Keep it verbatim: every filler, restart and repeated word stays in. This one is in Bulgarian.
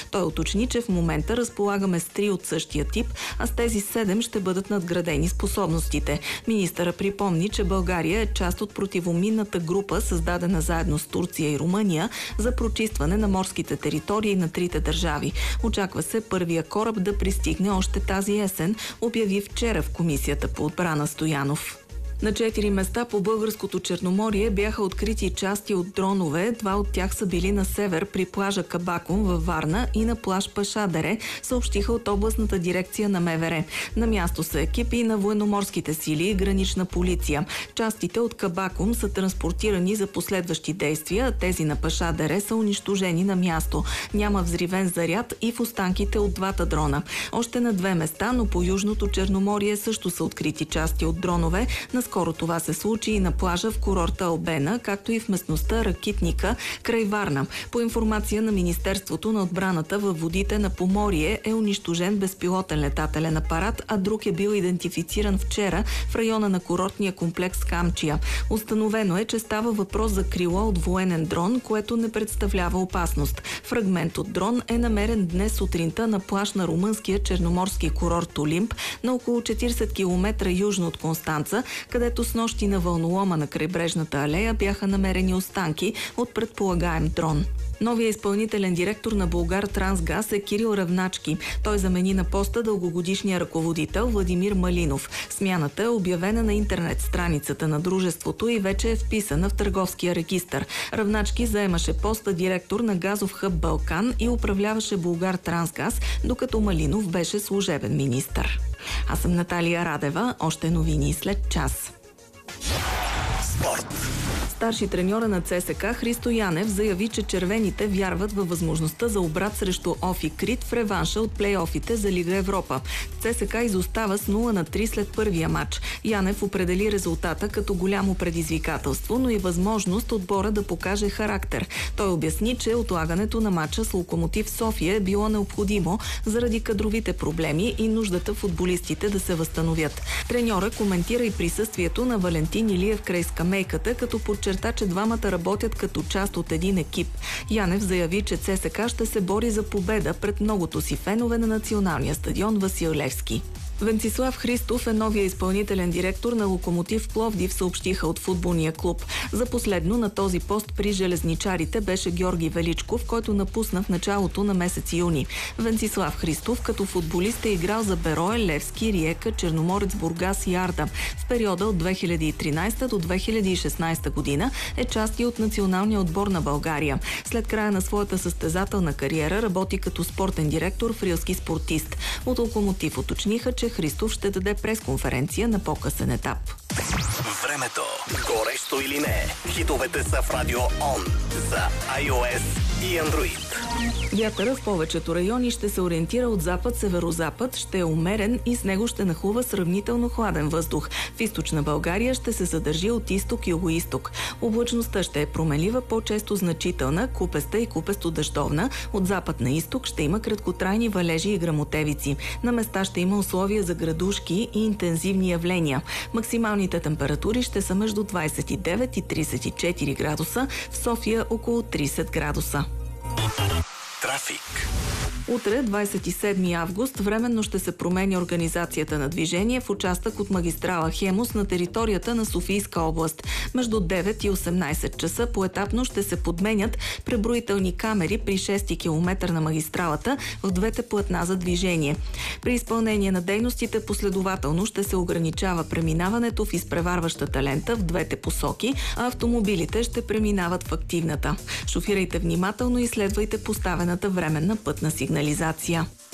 Той уточни, че в момента разполагаме с три от същия тип, а с тези седем ще бъдат надградени способностите. Министъра припомни, че България е част от противоминната група, създадена заедно с Турция и Румъния за прочистване на морските територии на трите държави. Очаква се първия кораб да пристигне още тази есен, обяви вчера в Комисията по отбрана Стоянов. На четири места по българското Черноморие бяха открити части от дронове. Два от тях са били на север при плажа Кабакум във Варна и на плаж Пашадере, съобщиха от областната дирекция на МВР. На място са екипи на военноморските сили и гранична полиция. Частите от Кабакум са транспортирани за последващи действия, а тези на Пашадере са унищожени на място. Няма взривен заряд и в останките от двата дрона. Още на две места, но по Южното Черноморие също са открити части от дронове. Наскоро това се случи и на плажа в курорта Албена, както и в местността Ракитника край Варна. По информация на Министерството на отбраната, във водите на Поморие е унищожен безпилотен летателен апарат, а друг е бил идентифициран вчера в района на курортния комплекс Камчия. Установено е, че става въпрос за крило от военен дрон, което не представлява опасност. Фрагмент от дрон е намерен днес сутринта на плаж на румънския черноморски курорт Олимп, на около четирийсет километра южно от Констанца, където с нощи на вълнолома на крайбрежната алея бяха намерени останки от предполагаем дрон. Новия изпълнителен директор на Булгартрансгаз е Кирил Равначки. Той замени на поста дългогодишния ръководител Владимир Малинов. Смяната е обявена на интернет страницата на дружеството и вече е вписана в търговския регистър. Равначки заемаше поста директор на газов хъб Балкан и управляваше Булгартрансгаз, докато Малинов беше служебен министър. Аз съм Наталия Радева. Още новини след час. Спорт. Старши треньора на ЦСКА Христо Янев заяви, че червените вярват във възможността за обрат срещу Офи Крит в реванша от плейофите за Лига Европа. ЦСКА изостава с нула на три след първия матч. Янев определи резултата като голямо предизвикателство, но и възможност отбора да покаже характер. Той обясни, че отлагането на матча с Локомотив София е било необходимо заради кадровите проблеми и нуждата футболистите да се възстановят. Треньора коментира и присъствието на Валентин Илиев край скамейката, като подчерта, че двамата работят като част от един екип. Янев заяви, че ЦСКА ще се бори за победа пред многото си фенове на националния стадион Васил Левски. Венцислав Христов е новия изпълнителен директор на Локомотив Пловдив, съобщиха от футболния клуб. За последно на този пост при железничарите беше Георги Величков, който напусна в началото на месец юни. Венцислав Христов като футболист е играл за Берое, Левски, Риека, Черноморец, Бургас и Арда. В периода от две хиляди и тринадесета до две хиляди и шестнадесета година е част и от националния отбор на България. След края на своята състезателна кариера работи като спортен директор в Рилски Спортист. От Локомотив уточниха, че Христов ще даде пресконференция на по-късен етап. Времето. Горещо или не? Хитовете са в Радио Он за iOS и Android. Вятъра в повечето райони ще се ориентира от запад-северозапад, ще е умерен и с него ще нахлува сравнително хладен въздух. В източна България ще се задържи от изток и югоизток. Облачността ще е променлива, по-често значителна, купеста и купесто-дъждовна. От запад на изток ще има краткотрайни валежи и гръмотевици. На места ще има условия за градушки и интензивни явления. Максималните температури ще са между двадесет и девет и тридесет и четири градуса, в София около тридесет градуса. Трафик. Утре, двадесет и седми август, временно ще се променя организацията на движение в участък от магистрала Хемус на територията на Софийска област. Между девет и осемнадесет часа поетапно ще се подменят преброителни камери при шести километър на магистралата в двете платна за движение. При изпълнение на дейностите последователно ще се ограничава преминаването в изпреварващата лента в двете посоки, а автомобилите ще преминават в активната. Шофирайте внимателно и следвайте поставената временна пътна сигнализация.